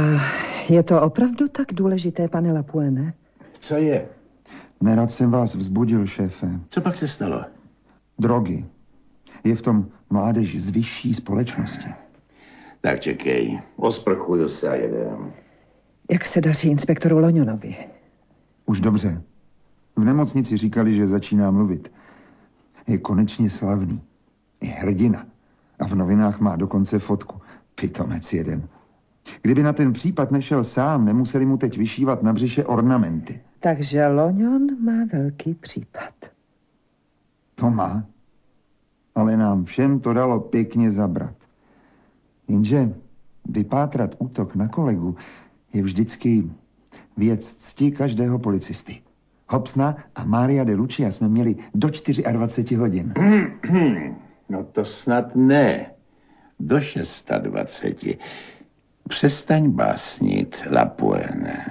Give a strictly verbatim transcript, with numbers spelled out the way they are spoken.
je to opravdu tak důležité, pane Lapuene? Co je? Nerad jsem vás vzbudil, šéfe. Co pak se stalo? Drogy. Je v tom mládež z vyšší společnosti. Tak čekej, osprchuju se a jedem. Jak se daří inspektoru Loňonovi? Už dobře. V nemocnici říkali, že začíná mluvit. Je konečně slavný. Je hrdina. A v novinách má dokonce fotku. Pitomec jeden. Kdyby na ten případ nešel sám, nemuseli mu teď vyšívat na břiše ornamenty. Takže Loňon má velký případ. To má. Ale nám všem to dalo pěkně zabrat. Jenže vypátrat útok na kolegu je vždycky věc cti každého policisty. Hobsna a Mária de Lucia jsme měli do dvacet čtyři hodin. No to snad ne. Do dvacet šest. Přestaň básnit, Lapuene.